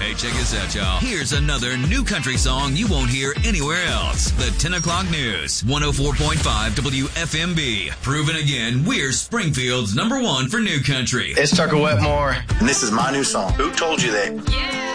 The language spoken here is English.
Hey, check this out, y'all. Here's another new country song you won't hear anywhere else. The 10 o'clock news, 104.5 WFMB. Proven again, we're Springfield's #1 for new country. It's Tucker Wetmore, and this is my new song, Who Told You That? Yeah.